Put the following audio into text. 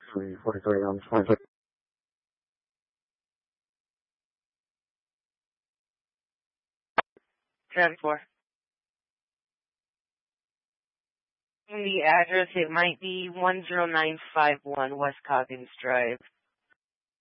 343 on 23. Traffic 4. The address, it might be 10951 West Coggins Drive.